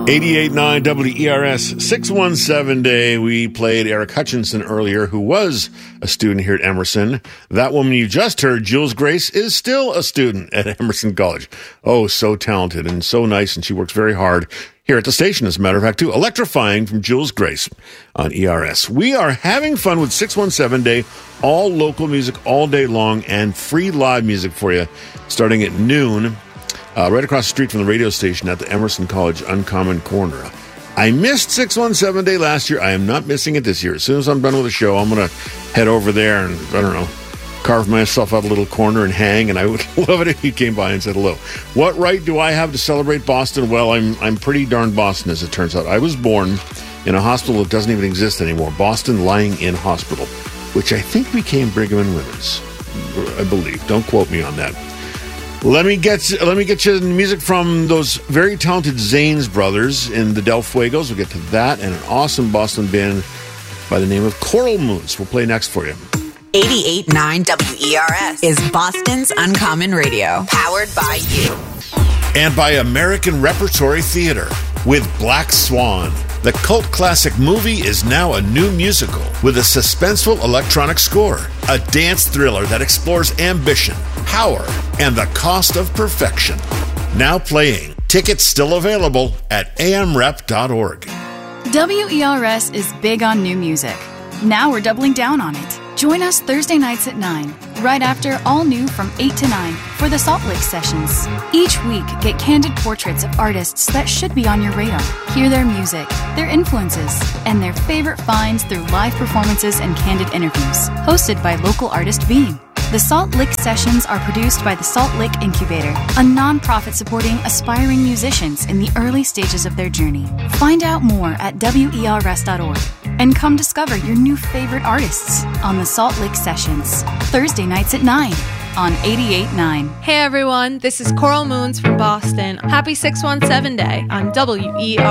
88.9 WERS 617 Day. We played Eric Hutchinson earlier, who was a student here at Emerson. That woman you just heard, Jules Grace, is still a student at Emerson College. Oh, so talented and so nice, and she works very hard here at the station, as a matter of fact, too. Electrifying from Jules Grace on ERS. We are having fun with 617 Day, all local music all day long, and free live music for you starting at noon. Right across the street from the radio station at the Emerson College Uncommon Corner. I missed 617 Day last year. I am not missing it this year. As soon as I'm done with the show, I'm going to head over there and, I don't know, carve myself out a little corner and hang, and I would love it if you came by and said hello. What right do I have to celebrate Boston? Well, I'm pretty darn Boston, as it turns out. I was born in a hospital that doesn't even exist anymore, Boston Lying In Hospital, which I think became Brigham and Women's, I believe. Don't quote me on that. Let me get you music from those very talented Zanes brothers in the Del Fuegos. We'll get to that, and an awesome Boston band by the name of Coral Moons. We'll play next for you. 88.9 WERS is Boston's Uncommon Radio, powered by you. And by American Repertory Theater with Black Swan. The cult classic movie is now a new musical with a suspenseful electronic score, a dance thriller that explores ambition, power, and the cost of perfection. Now playing. Tickets still available at amrep.org. WERS is big on new music. Now we're doubling down on it. Join us Thursday nights at 9, right after All New from 8 to 9 for the Salt Lake Sessions. Each week, get candid portraits of artists that should be on your radar. Hear their music, their influences, and their favorite finds through live performances and candid interviews. Hosted by local artist Beam. The Salt Lake Sessions are produced by the Salt Lake Incubator, a nonprofit supporting aspiring musicians in the early stages of their journey. Find out more at WERS.org and come discover your new favorite artists on the Salt Lake Sessions, Thursday nights at 9 on 88.9. Hey everyone, this is Coral Moons from Boston. Happy 617 Day on WERS.